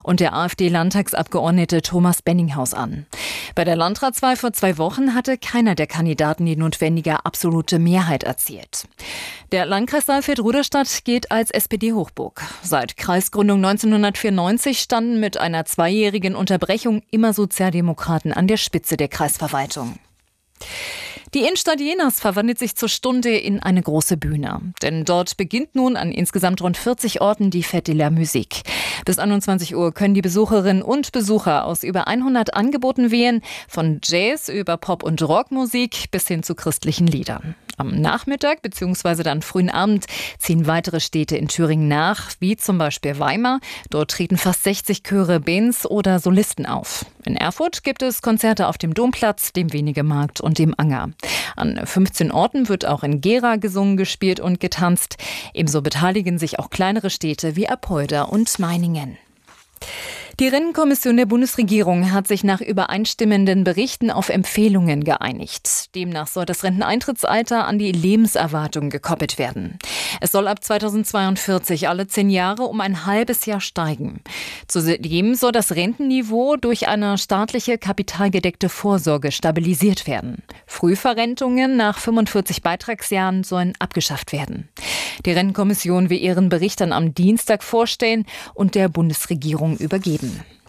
und der AfD-Landtagsabgeordnete Thomas Benninghaus an. Bei der Landratswahl vor 2 Wochen hatte keiner der Kandidaten die notwendige absolute Mehrheit erzielt. Der Landkreis Saalfeld-Rudolstadt gilt als SPD-Hochburg. Seit Kreisgründung 1994 standen mit einer 2-jährigen Unterbrechung immer Sozialdemokraten an der Spitze der Kreisverwaltung. Die Innenstadt Jenas verwandelt sich zur Stunde in eine große Bühne. Denn dort beginnt nun an insgesamt rund 40 Orten die Fête de la Musique. Bis 21 Uhr können die Besucherinnen und Besucher aus über 100 Angeboten wählen, von Jazz über Pop- und Rockmusik bis hin zu christlichen Liedern. Am Nachmittag bzw. dann frühen Abend ziehen weitere Städte in Thüringen nach, wie zum Beispiel Weimar. Dort treten fast 60 Chöre, Bands oder Solisten auf. In Erfurt gibt es Konzerte auf dem Domplatz, dem Wenigemarkt und dem Anger. An 15 Orten wird auch in Gera gesungen, gespielt und getanzt. Ebenso beteiligen sich auch kleinere Städte wie Apolda und Meiningen. Die Rentenkommission der Bundesregierung hat sich nach übereinstimmenden Berichten auf Empfehlungen geeinigt. Demnach soll das Renteneintrittsalter an die Lebenserwartung gekoppelt werden. Es soll ab 2042 alle 10 Jahre um ein halbes Jahr steigen. Zudem soll das Rentenniveau durch eine staatliche kapitalgedeckte Vorsorge stabilisiert werden. Frühverrentungen nach 45 Beitragsjahren sollen abgeschafft werden. Die Rentenkommission will ihren Bericht dann am Dienstag vorstellen und der Bundesregierung übergeben.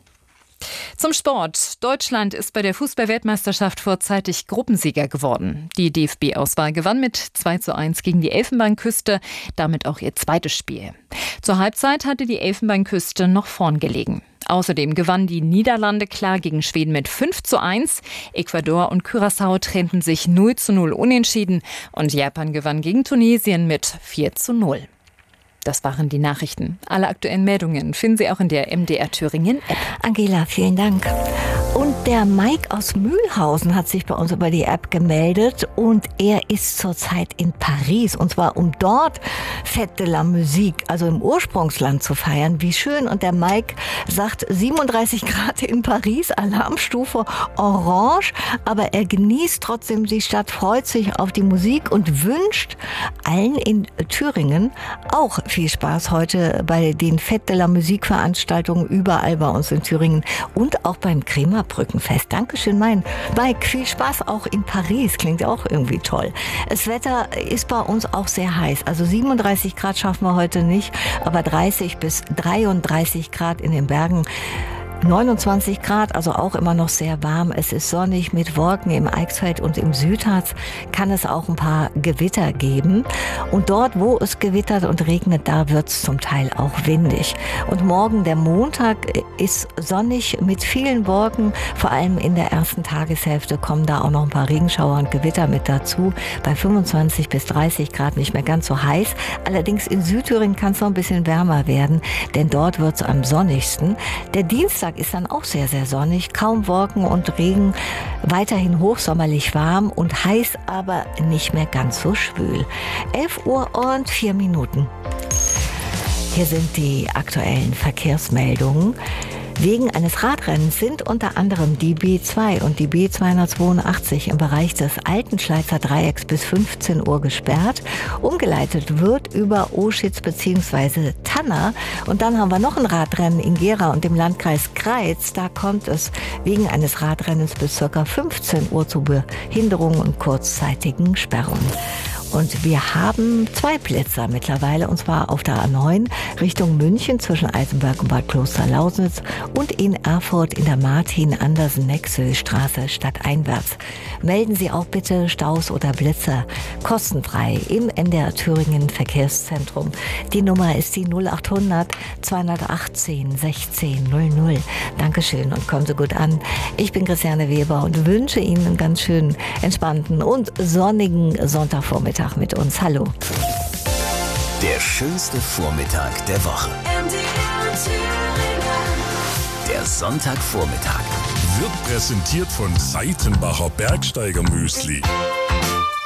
Zum Sport. Deutschland ist bei der Fußball-Weltmeisterschaft vorzeitig Gruppensieger geworden. Die DFB-Auswahl gewann mit 2:1 gegen die Elfenbeinküste, damit auch ihr zweites Spiel. Zur Halbzeit hatte die Elfenbeinküste noch vorn gelegen. Außerdem gewannen die Niederlande klar gegen Schweden mit 5:1. Ecuador und Curaçao trennten sich 0:0 unentschieden und Japan gewann gegen Tunesien mit 4:0. Das waren die Nachrichten. Alle aktuellen Meldungen finden Sie auch in der MDR Thüringen App. Angela, vielen Dank. Und der Mike aus Mühlhausen hat sich bei uns über die App gemeldet und er ist zurzeit in Paris und zwar um dort Fête de la Musique, also im Ursprungsland zu feiern. Wie schön. Und der Mike sagt 37 Grad in Paris, Alarmstufe orange, aber er genießt trotzdem die Stadt, freut sich auf die Musik und wünscht allen in Thüringen auch viel Spaß heute bei den Fête de la Musique Veranstaltungen überall bei uns in Thüringen und auch beim Kremer Brückenfest. Dankeschön, mein Mike. Viel Spaß auch in Paris. Klingt auch irgendwie toll. Das Wetter ist bei uns auch sehr heiß. Also 37 Grad schaffen wir heute nicht, aber 30 bis 33 Grad in den Bergen. 29 Grad, also auch immer noch sehr warm. Es ist sonnig mit Wolken im Eichsfeld und im Südharz. Kann es auch ein paar Gewitter geben. Und dort, wo es gewittert und regnet, da wird es zum Teil auch windig. Und morgen, der Montag, ist sonnig mit vielen Wolken. Vor allem in der ersten Tageshälfte kommen da auch noch ein paar Regenschauer und Gewitter mit dazu. Bei 25 bis 30 Grad nicht mehr ganz so heiß. Allerdings in Südthüringen kann es noch ein bisschen wärmer werden, denn dort wird es am sonnigsten. Der Dienstag ist dann auch sehr, sehr sonnig. Kaum Wolken und Regen. Weiterhin hochsommerlich warm und heiß, aber nicht mehr ganz so schwül. 11:04 Uhr. Hier sind die aktuellen Verkehrsmeldungen. Wegen eines Radrennens sind unter anderem die B2 und die B282 im Bereich des alten Schleizer Dreiecks bis 15 Uhr gesperrt. Umgeleitet wird über Oschitz bzw. Tanner. Und dann haben wir noch ein Radrennen in Gera und im Landkreis Greiz. Da kommt es wegen eines Radrennens bis ca. 15 Uhr zu Behinderungen und kurzzeitigen Sperrungen. Und wir haben 2 Blitzer mittlerweile, und zwar auf der A9 Richtung München zwischen Eisenberg und Bad Klosterlausnitz und in Erfurt in der Martin-Andersen-Nexel-Straße stadteinwärts. Melden Sie auch bitte Staus oder Blitzer kostenfrei im NDR Thüringen Verkehrszentrum. Die Nummer ist die 0800 218 16 00. Dankeschön und kommen Sie gut an. Ich bin Christiane Weber und wünsche Ihnen einen ganz schönen, entspannten und sonnigen Sonntagvormittag mit uns. Hallo. Der schönste Vormittag der Woche. Der Sonntagvormittag wird präsentiert von Seitenbacher Bergsteiger Müsli.